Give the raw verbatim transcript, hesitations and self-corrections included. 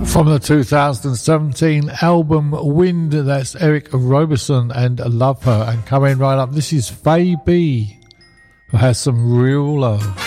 From the two thousand seventeen album Wind, that's Eric Roberson and Love Her. And coming right up, this is Faye B, who has some real love.